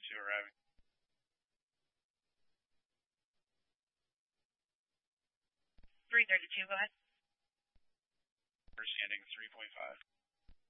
332 arriving. 332, go ahead. We're scanning 3.5.